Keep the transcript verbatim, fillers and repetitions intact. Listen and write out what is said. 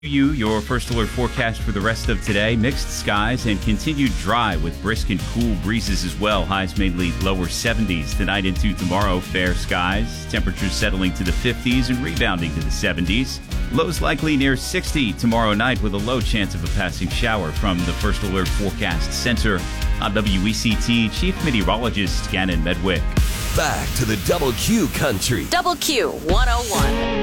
You, your first alert forecast for the rest of today. Mixed skies and continued dry with brisk and cool breezes as well. Highs mainly lower seventies tonight into tomorrow. Fair skies. Temperatures settling to the fifties and rebounding to the seventies. Lows likely near sixty tomorrow night with a low chance of a passing shower. From the First Alert Forecast Center, I'm W E C T Chief Meteorologist Gannon Medwick. Back to the Double Q Country. Double Q one oh one.